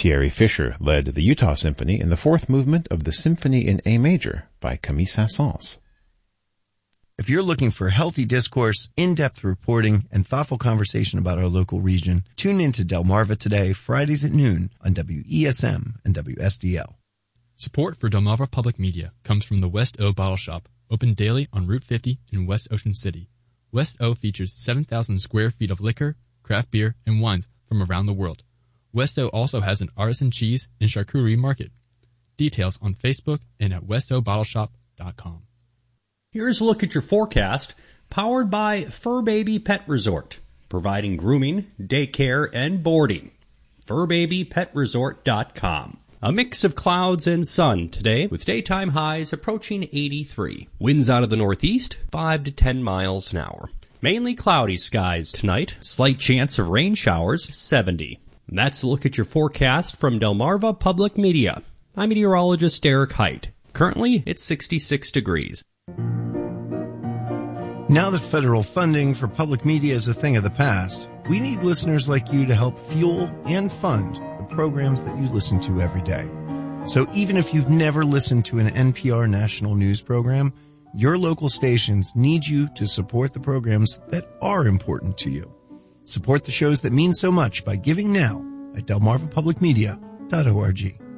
Thierry Fischer led the Utah Symphony in the fourth movement of the Symphony in A major by Camille Saint-Saëns. If you're looking for healthy discourse, in-depth reporting, and thoughtful conversation about our local region, tune in to Delmarva Today, Fridays at noon on WESM and WSDL. Support for Delmarva Public Media comes from the West O Bottle Shop, open daily on Route 50 in West Ocean City. West O features 7,000 square feet of liquor, craft beer, and wines from around the world. West O also has an artisan cheese and charcuterie market. Details on Facebook and at westobottleshop.com. Here's a look at your forecast, powered by Fur Baby Pet Resort, providing grooming, daycare, and boarding. FurBabyPetResort.com. A mix of clouds and sun today, with daytime highs approaching 83. Winds out of the northeast, 5 to 10 miles an hour. Mainly cloudy skies tonight, slight chance of rain showers, 70. And that's a look at your forecast from Delmarva Public Media. I'm meteorologist Eric Height. Currently, it's 66 degrees. Now that federal funding for public media is a thing of the past, we need listeners like you to help fuel and fund the programs that you listen to every day. So even if you've never listened to an NPR national news program, your local stations need you to support the programs that are important to you. Support the shows that mean so much by giving now at delmarvapublicmedia.org.